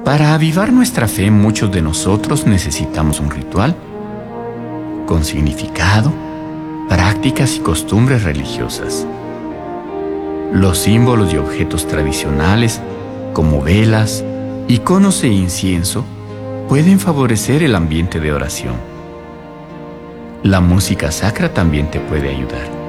Para avivar nuestra fe, muchos de nosotros necesitamos un ritual con significado, prácticas y costumbres religiosas. Los símbolos y objetos tradicionales, como velas, iconos e incienso, pueden favorecer el ambiente de oración. La música sacra también te puede ayudar.